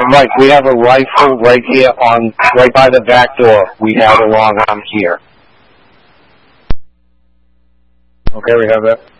Right, we have a rifle right here right by the back door. We have a long arm here. Okay, we have that.